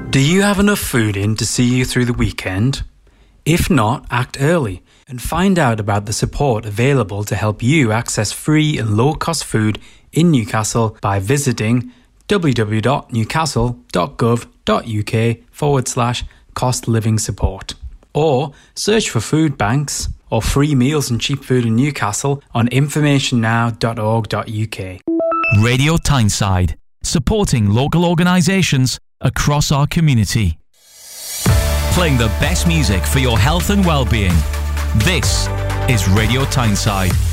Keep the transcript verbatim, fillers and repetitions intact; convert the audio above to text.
Do you have enough food in to see you through the weekend? If not, act early and find out about the support available to help you access free and low-cost food in Newcastle by visiting www.newcastle.gov.uk forward slash cost living support. Or search for food banks or free meals and cheap food in Newcastle on information now dot org dot U K. Radio Tyneside, supporting local organisations across our community. Playing the best music for your health and well-being. This is Radio Tyneside.